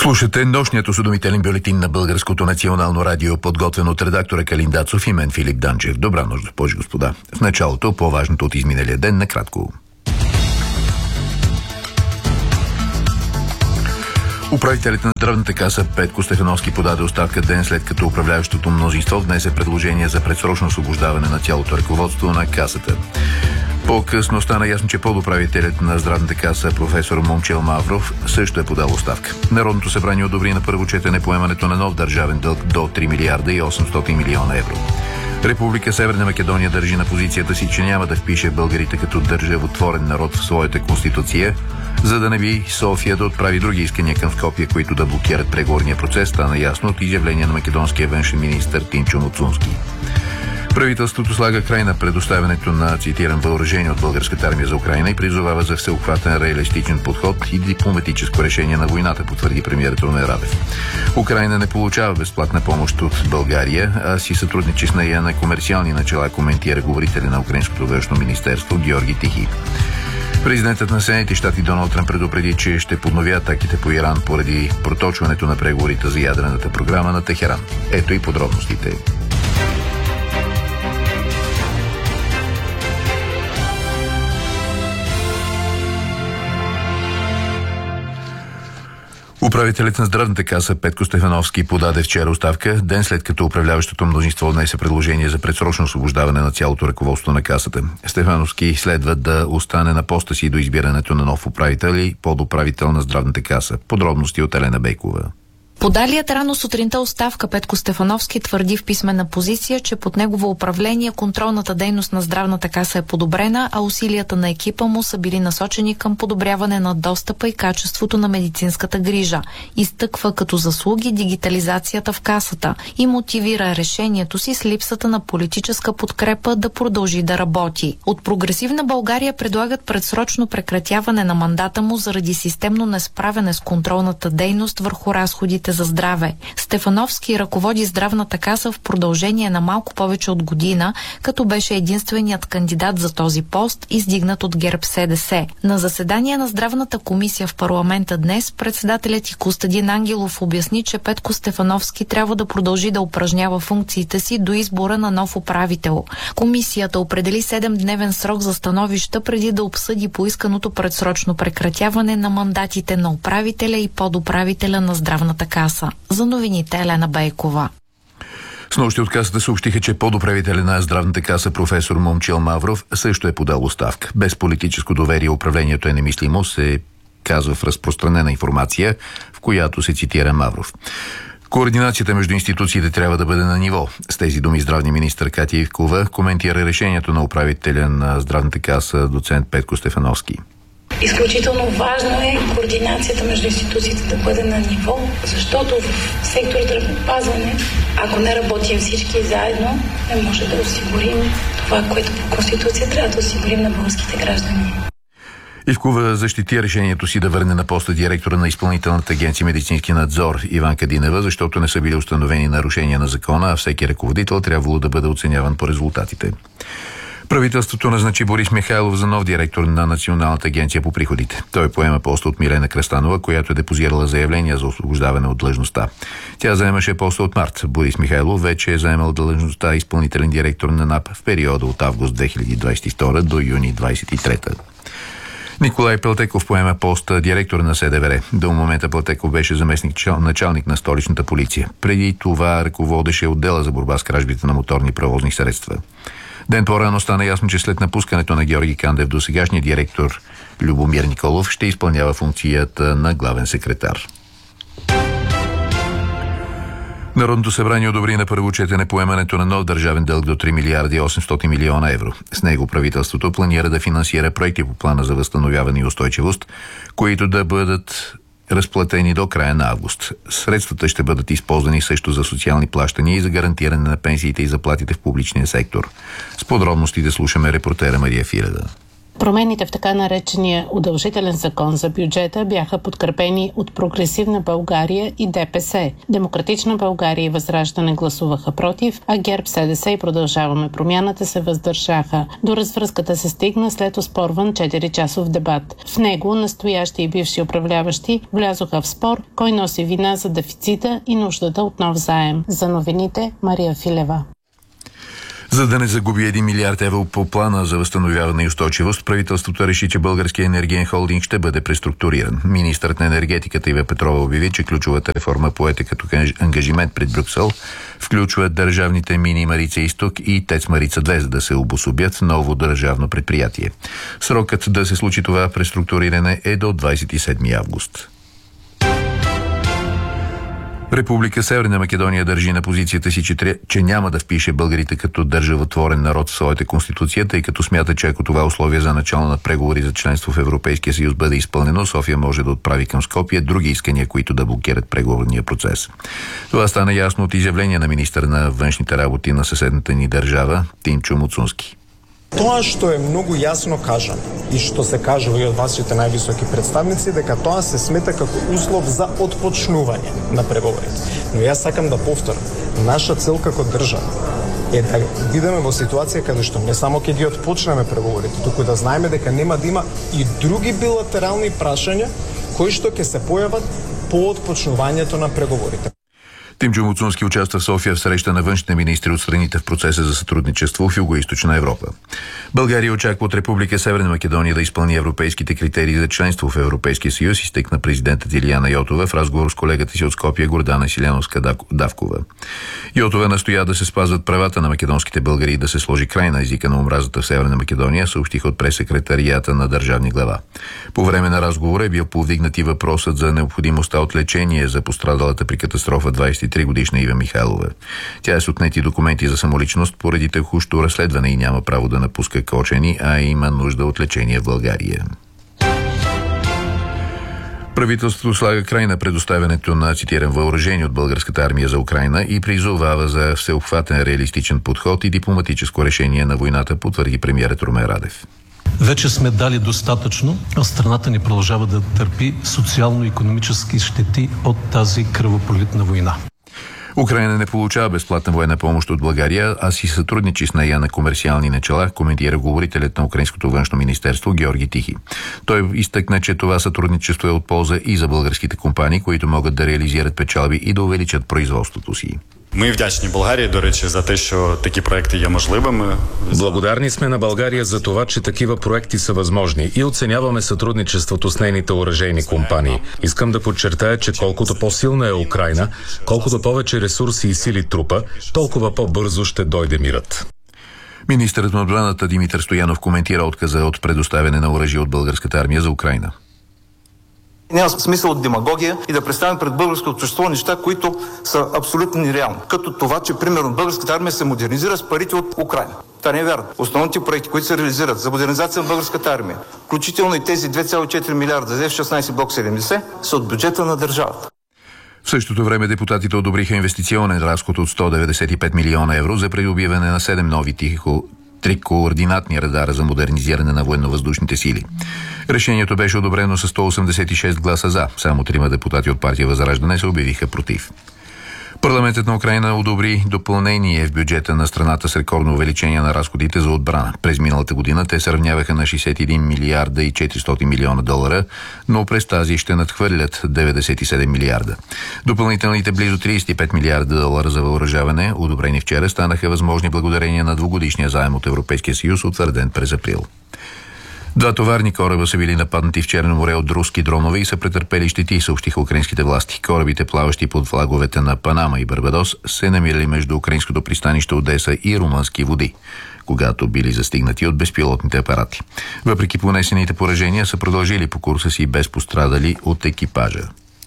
Слушате нощният осведомителен бюлетин на Българското национално радио, подготвен от редактора Калин Дацов и мен Филип Данчев. Добра нощ, госпожи и господа. В началото по-важното от изминалия ден накратко. Управителят на Здравната каса Петко Стефановски подаде оставка ден след като управляващото мнозинство внесе предложение за предсрочно освобождаване на цялото ръководство на касата. По-късно стана ясно, че подуправителят на Здравната каса професор Момчил Мавров също е подал оставка. Народното събрание одобри на първо четене поемането на нов държавен дълг до 3 милиарда и 800 милиона евро. Република Северна Македония държи на позицията си, че няма да впише българите като държавотворен народ в своята конституция, за да не би София да отправи други искания към Скопие, които да блокират преговорния процес, стана ясно от изявление на македонския външен министър Тинчо Муцунски. Правителството слага край на предоставянето на, цитиран, въоръжение от българската армия за Украйна и призовава за всеобхватен реалистичен подход и дипломатическо решение на войната, потвърди премиерът Румен Радев. Украйна не получава безплатна помощ от България, а си сътрудничи с нея на комерциални начала, коментира говорителя на Украинското външно министерство Георги Тихи. Президентът на Съединените щати Доналд Тръмп предупреди, че ще поднови атаките по Иран поради проточването на преговорите за ядрената програма на Техеран. Ето и подробностите. Управителят на Здравната каса Петко Стефановски подаде вчера оставка, ден след като управляващото мнозинство внесе предложение за предсрочно освобождаване на цялото ръководство на касата. Стефановски следва да остане на поста си до избирането на нов управител и подуправител на Здравната каса. Подробности от Елена Бейкова. Подалият рано сутринта оставка Петко Стефановски твърди в писмена позиция, че под негово управление контролната дейност на Здравната каса е подобрена, а усилията на екипа му са били насочени към подобряване на достъпа и качеството на медицинската грижа. Изтъква като заслуги дигитализацията в касата и мотивира решението си с липсата на политическа подкрепа да продължи да работи. От Прогресивна България предлагат предсрочно прекратяване на мандата му заради системно несправяне с контролната дейност върху разходите за здраве. Стефановски ръководи Здравната каса в продължение на малко повече от година, като беше единственият кандидат за този пост, издигнат от ГЕРБ-СДС. На заседание на Здравната комисия в парламента днес председателят и Костадин Ангелов обясни, че Петко Стефановски трябва да продължи да упражнява функциите си до избора на нов управител. Комисията определи 7-дневен срок за становища преди да обсъди поисканото предсрочно прекратяване на мандатите на управителя и подуправителя на Здравната каса. За новините Елена Бейкова. Снощи от касата съобщиха, че подуправителя на Здравната каса професор Момчил Мавров също е подал оставка. Без политическо доверие управлението е немислимо, се казва в разпространена информация, в която се цитира Мавров. Координацията между институциите трябва да бъде на ниво. С тези думи здравния министър Катя Ивкова коментира решението на управителя на Здравната каса доцент Петко Стефановски. Изключително важно е координацията между институциите да бъде на ниво, защото в сектора здравеопазване, ако не работим всички заедно, не може да осигурим това, което по Конституция трябва да осигурим на българските граждани. Ивкова защити решението си да върне на поста директора на Изпълнителната агенция медицински надзор Иван Кадинева, защото не са били установени нарушения на закона, а всеки ръководител трябвало да бъде оценяван по резултатите. Правителството назначи Борис Михайлов за нов директор на Националната агенция по приходите. Той поема поста от Милена Кръстанова, която е депозирала заявление за освобождаване от длъжността. Тя заемаше поста от март. Борис Михайлов вече е заемал длъжността изпълнителен директор на НАП в периода от август 2022 до юни 2023. Николай Пелтеков поема поста директор на СДВР. До момента Пелтеков беше заместник-началник на столичната полиция. Преди това ръководеше отдела за борба с кражбите на моторни превозни средства. Ден по-рано стана ясно, че след напускането на Георги Кандев досегашният директор Любомир Николов ще изпълнява функцията на главен секретар. Народното събрание одобри на първо четене поемането на нов държавен дълг до 3 милиарда и 800 милиона евро. С него правителството планира да финансира проекти по плана за възстановяване и устойчивост, които да бъдат разплатени до края на август. Средствата ще бъдат използвани също за социални плащания и за гарантиране на пенсиите и заплатите в публичния сектор. С подробности да слушаме репортера Мария Фиреда. Промените в така наречения удължителен закон за бюджета бяха подкрепени от Прогресивна България и ДПС. Демократична България и Възраждане гласуваха против, а ГЕРБ, СДС и Продължаваме промяната се въздържаха. До развръзката се стигна след оспорван 4-часов дебат. В него настоящи и бивши управляващи влязоха в спор кой носи вина за дефицита и нуждата от нов заем. За новините Мария Филева. За да не загуби 1 милиард евро по плана за възстановяване и устойчивост, правителството реши, че Българския енергиен холдинг ще бъде преструктуриран. Министърът на енергетиката Ива Петрова обяви, че ключовата реформа, поета като ангажимент пред Брюксел, включва държавните мини Марица Изток и ТЕЦ Марица 2, за да се обособят ново държавно предприятие. Срокът да се случи това преструктуриране е до 27 август. Република Северна Македония държи на позицията си, че няма да впише българите като държавотворен народ в своята конституция, тъй като смята, че ако това условие за начало на преговори за членство в Европейския съюз бъде изпълнено, София може да отправи към Скопие други искания, които да блокират преговорния процес. Това стана ясно от изявление на министър на външните работи на съседната ни държава Тимчо Муцунски. Тоа што е многу јасно кажано и што се кажува и од вашите највисоки представници, дека тоа се смета како услов за отпочнување на преговорите. Но јас сакам да повторам, наша цел како држава е да бидеме во ситуација каде што не само ќе ги отпочнеме преговорите, туку да знаеме дека нема да има и други билатерални прашања кои што ќе се појават по отпочнувањето на преговорите. Тимчо Муцунски участва в София в среща на външните министри от страните в процеса за сътрудничество в Югоизточна Европа. България очаква от Република Северна Македония да изпълни европейските критерии за членство в Европейския съюз, изтъкна президентът Илияна Йотова в разговор с колегата си от Скопие Гордана Силяновска-Давкова. Йотова настоя да се спазват правата на македонските българи и да се сложи край на езика на омразата в Северна Македония, съобщиха от прес-секретарията на държавни глава. По време на разговора е бил повдигнат и въпросът за необходимостта от лечение за пострадалата при катастрофа 23-годишна Ива Михайлова. Тя е с отнети документи за самоличност поради текущо разследване и няма право да напуска Кочени, а има нужда от лечение в България. Правителството слага край на предоставянето на, цитирам, въоръжение от българската армия за Украйна и призовава за всеобхватен реалистичен подход и дипломатическо решение на войната, потвърди премиерът Румен Радев. Вече сме дали достатъчно, а страната ни продължава да търпи социално-икономически щети от тази кръвопролитна война. Украйна не получава безплатна военна помощ от България, а си сътрудничи с нея на комерциални начала, коментира говорителят на Украинското външно министерство Георги Тихи. Той изтъкна, че това сътрудничество е от полза и за българските компании, които могат да реализират печалби и да увеличат производството си. Ми вдячні Болгарії, до речі, за те, що такі проекти є можливими. Благодарни сме на България за това, че такива проекти са възможни и оценяваме сътрудничеството с нейните оръжейни компании. Искам да подчертая, че колкото по-силна е Украйна, колкото повече ресурси и сили трупа, толкова по-бързо ще дойде мирът. Министърът на отбраната Димитър Стоянов коментира отказа от предоставяне на оръжие от българската армия за Украйна. Няма смисъл от демагогия и да представим пред българското общество неща, които са абсолютно нереални. Като това, че примерно българската армия се модернизира с парите от Украйна. Това не е вярно. Основните проекти, които се реализират за модернизация на българската армия, включително и тези 2,4 милиарда за F-16 блок 70, са от бюджета на държавата. В същото време депутатите одобриха инвестиционен разход от 195 милиона евро за придобиване на 7 нови три координатни радара за модернизиране на военновъздушните сили. Решението беше одобрено с 186 гласа за. Само 3 депутати от партия Възраждане се обявиха против. Парламентът на Украйна одобри допълнение в бюджета на страната с рекордно увеличение на разходите за отбрана. През миналата година те се равняваха на 61 милиарда и 400 милиона долара, но през тази ще надхвърлят 97 милиарда. Допълнителните близо 35 милиарда долара за въоръжаване, одобрени вчера, станаха възможни благодарение на двугодишния заем от Европейския съюз, утвърден през април. 2 товарни кораба са били нападнати в Черно море от руски дронове и са претърпели щети, съобщиха украинските власти. Корабите, плаващи под флаговете на Панама и Барбадос, се намирали между украинското пристанище Одеса и румънски води, когато били застигнати от безпилотните апарати. Въпреки понесените поражения, са продължили по курса си без пострадали от екипажа.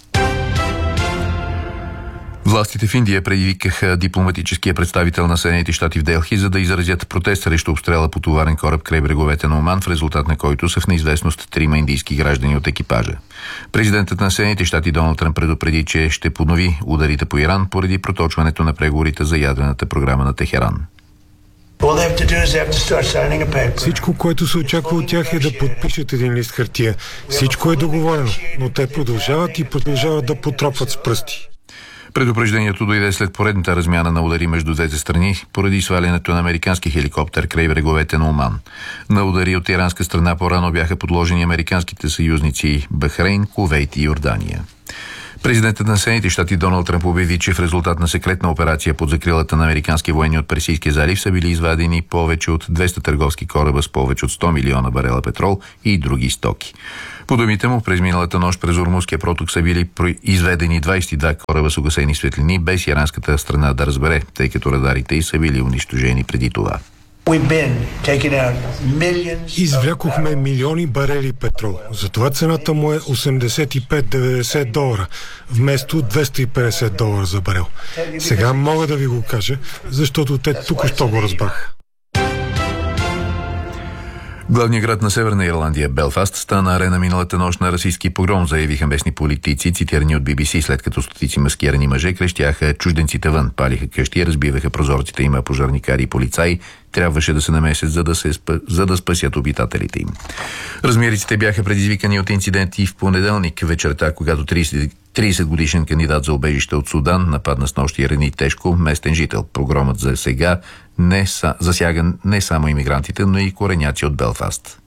Властите в Индия предизвикаха дипломатическия представител на Съединените щати в Делхи, за да изразят протест срещу обстрела по товарен кораб край бреговете на Оман, в резултат на който са в неизвестност 3 индийски граждани от екипажа. Президентът на Съединените щати Доналд Тръмп предупреди, че ще поднови ударите по Иран поради проточването на преговорите за ядрената програма на Техеран. Всичко, което се очаква от тях е да подпишат един лист хартия. Всичко е договорено, но те продължават да потропват с пръсти. Предупреждението дойде след поредната размяна на удари между двете страни поради свалянето на американски хеликоптер край бреговете на Оман. На удари от иранска страна по-рано бяха подложени американските съюзници Бахрейн, Кувейт и Йордания. Президентът на Съединените щати Доналд Тръмп обяви, че в резултат на секретна операция под закрилата на американски военни от Персийския залив са били извадени повече от 200 търговски кораба с повече от 100 милиона барела петрол и други стоки. По думите му, през миналата нощ през Ормузския проток са били изведени 22 кораба с угасени светлини, без иранската страна да разбере, тъй като радарите й са били унищожени преди това. Извлякохме милиони барели петрол. Затова цената му е $85-90, вместо $250 за барел. Сега мога да ви го кажа, защото те току-що го разбраха. Главният град на Северна Ирландия, Белфаст, стана арена миналата нощ на расистски погром, заявиха местни политици, цитирани от BBC, след като стотици маскирани мъже крещяха чужденците вън, палиха къщи, разбиваха прозорците им, а пожарникари и полицаи трябваше да се намесят, за да спасят обитателите им. Размериците бяха предизвикани от инциденти в понеделник вечерта, когато 30-годишен кандидат за убежище от Судан нападна с нощи и рани тежко местен жител. Погромът за сега засяга не само имигрантите, но и кореняци от Белфаст.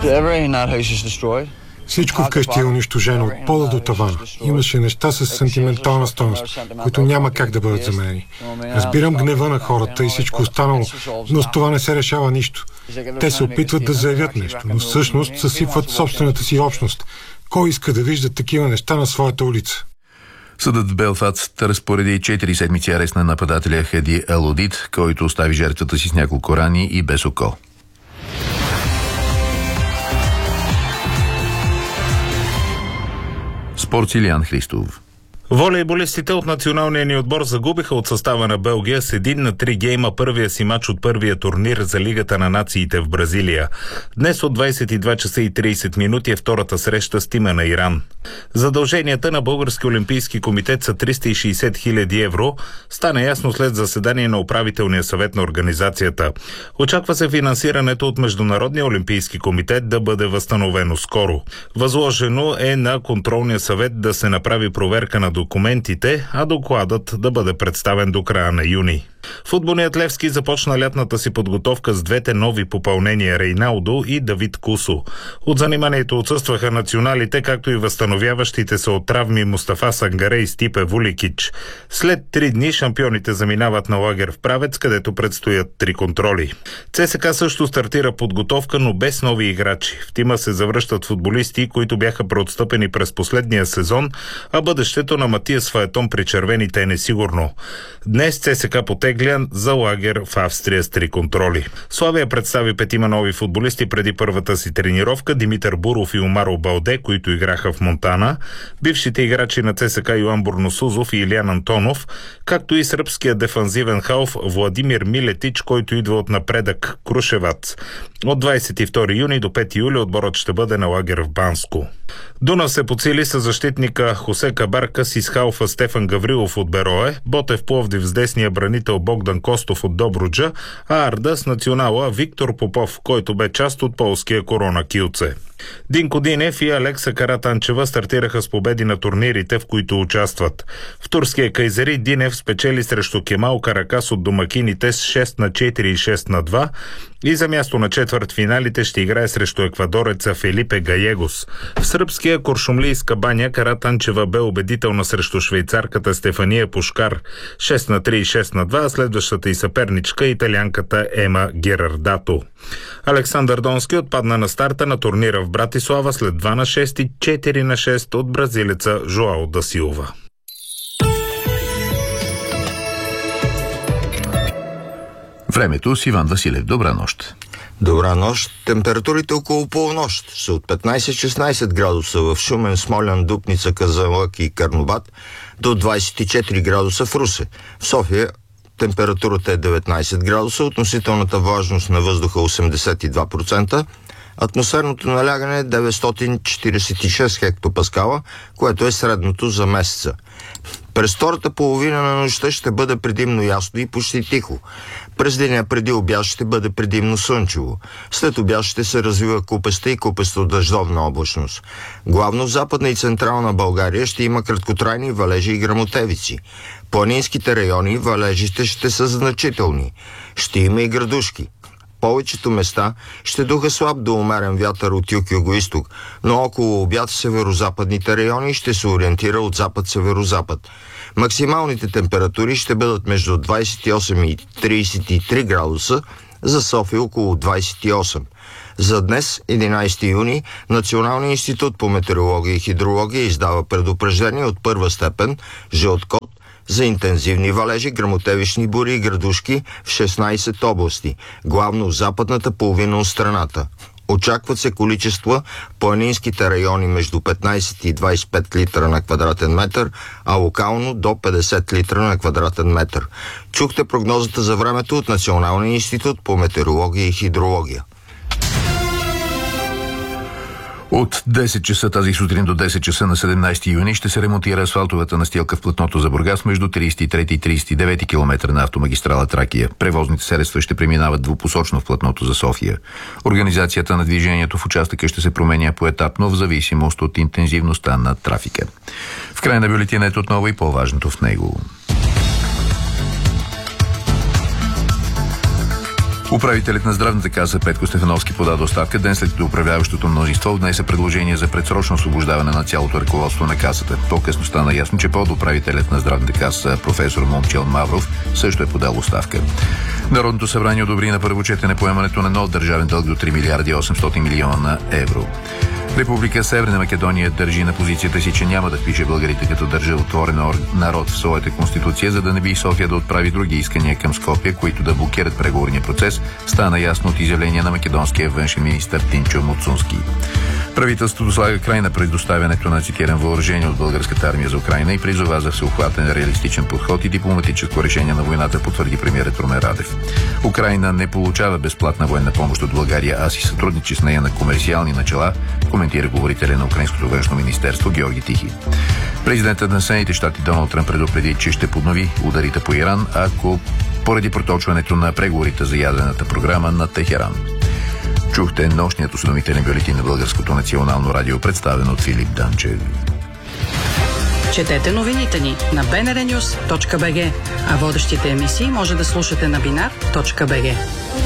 Всичко вкъщи е унищожено от пода до тавана. Имаше неща с сантиментална стойност, които няма как да бъдат заменени. Разбирам гнева на хората и всичко останало, но с това не се решава нищо. Те се опитват да заявят нещо, но всъщност съсипват собствената си общност. Кой иска да вижда такива неща на своята улица? Съдът в Белфаст разпореди 4 седмици арест на нападателя Хади Алодит, който остави жертвата си с няколко рани и без око. Спорт с Илиян Христов. Волейболистите от националния ни отбор загубиха от състава на Белгия с 1-3 гейма първия си мач от първия турнир за Лигата на нациите в Бразилия. Днес от 22 часа и 30 минути е втората среща с тима на Иран. Задълженията на Български олимпийски комитет са 360 хиляди евро. Стана ясно след заседание на управителния съвет на организацията. Очаква се финансирането от Международния олимпийски комитет да бъде възстановено скоро. Възложено е на контролния съвет да се направи проверка на документите, а докладът да бъде представен до края на юни. Футболният Левски започна лятната си подготовка с двете нови попълнения Рейналдо и Давид Кусо. От заниманието отсъстваха националите, както и възстановяващите се от травми Мустафа Сангаре и Стипе Вуликич. След 3 дни шампионите заминават на лагер в Правец, където предстоят 3 контроли. ЦСКА също стартира подготовка, но без нови играчи. В тима се завръщат футболисти, които бяха преотстъпени през последния сезон, а бъдещето на Матиас Фаетон при червените е несигурно. Днес ЦСКА потегля за лагер в Австрия с 3 контроли. Славия представи 5 нови футболисти преди първата си тренировка: Димитър Буров и Омаро Балде, които играха в Монтана, бившите играчи на ЦСКА Йоан Бурносузов и Илиян Антонов, както и сръбският дефанзивен халф Владимир Милетич, който идва от напредък Крушевац. От 22 юни до 5 юли отборът ще бъде на лагер в Банско. Дунав се подсили с защитника Хосе Кабаркас и с халфа Стефан Гаврилов от Берое, Ботев Пловдив с десния бранител Богдан Костов от Добруджа, а Арда с национала Виктор Попов, който бе част от полския Корона Килце. Динко Динев и Алекса Каратанчева стартираха с победи на турнирите, в които участват. В турския Кайзери Динев спечели срещу Кемал Каракас от домакините с 6-4 и 6-2 и за място на четвъртфиналите ще играе срещу еквадореца Фелипе Гаегос. В сръбския Куршумлийска баня Каратанчева бе убедителна срещу швейцарката Стефания Пушкар 6-3 и 6-2, а следващата и съперничка италианката Ема Герардато. Александър Донски отпадна на старта на турнира в Братислава след 2-6 и 4-6 от бразилеца Жоао да Силва. Времето с Иван Василев. Добра нощ. Добра нощ. Температурите около полунощ са от 15-16 градуса в Шумен, Смолян, Дупница, Казанлък и Карнобат до 24 градуса в Русе. В София температурата е 19 градуса, относителната влажност на въздуха 82%, атмосферното налягане е 946 хектопаскала, което е средното за месеца. През втората половина на нощта ще бъде предимно ясно и почти тихо. През деня преди обяд ще бъде предимно слънчево. След обяд ще се развива купеста и купесто-дъждовна облачност. Главно в Западна и Централна България ще има краткотрайни валежи и гръмотевици. Планинските райони валежите ще са значителни. Ще има и градушки. Повечето места ще духа слаб до умерен вятър от юг-югоизток, но около обяд в северо-западните райони ще се ориентира от запад-северозапад. Максималните температури ще бъдат между 28 и 33 градуса, за София около 28. За днес, 11 юни, Националният институт по метеорология и хидрология издава предупреждение от първа степен, жълт код, за интензивни валежи, гръмотевични бури и градушки в 16 области, главно в западната половина от страната. Очакват се количества в планинските райони между 15 и 25 литра на квадратен метър, а локално до 50 литра на квадратен метър. Чухте прогнозата за времето от Националния институт по метеорология и хидрология. От 10 часа тази сутрин до 10 часа на 17 юни ще се ремонтира асфалтовата настилка в платното за Бургас между 33 и 39 км на автомагистрала Тракия. Превозните средства ще преминават двупосочно в платното за София. Организацията на движението в участъка ще се променя поетапно в зависимост от интензивността на трафика. В края на бюлетинът отново и по-важното в него. Управителят на здравната каса Петко Стефановски подаде оставка ден след като управляващото мнозинство внесе предложение за предсрочно освобождаване на цялото ръководство на касата. По-късно стана ясно, че подуправителят на здравната каса професор Момчил Мавров също е подал оставка. Народното събрание одобри на първо четене поемането на нов държавен дълг до 3 милиарда и 800 милиона евро. Република Северна Македония държи на позицията си, че няма да впише българите като държавотворен народ в своята конституция, за да не би София да отправи други искания към Скопие, които да блокират преговорния процес, стана ясно от изявление на македонския външен министър Тинчо Муцунски. Правителството слага край на предоставянето на цитиран въоръжение от българската армия за Украйна и призова за всеобхватен реалистичен подход и дипломатическо решение на войната, потвърди премиерът Румен Радев. Украйна не получава безплатна военна помощ от България, а си сътрудничи с нея на комерциални начала, коментира говорителя на Украинското външно министерство Георги Тихи. Президентът на Съединените щати Доналд Тръмп предупреди, че ще поднови ударите по Иран, ако поради проточването на преговорите за ядрената програма на Техеран. Чухте нощният осведомителен бюлетин на Българското национално радио, представен от Филип Данчев. Четете новините ни на bnrnews.bg, а водещите емисии може да слушате на binar.bg.